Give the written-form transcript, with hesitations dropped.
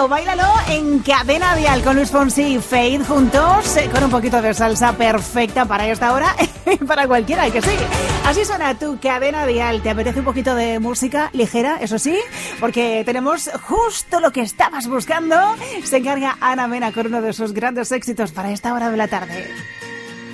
báilalo en Cadena Dial con Luis Fonsi y Faith juntos, con un poquito de salsa perfecta para esta hora, para cualquiera, que sí. Así suena tu Cadena Dial. ¿Te apetece un poquito de música ligera, eso sí? Porque tenemos justo lo que estabas buscando. Se encarga Ana Mena con uno de sus grandes éxitos para esta hora de la tarde.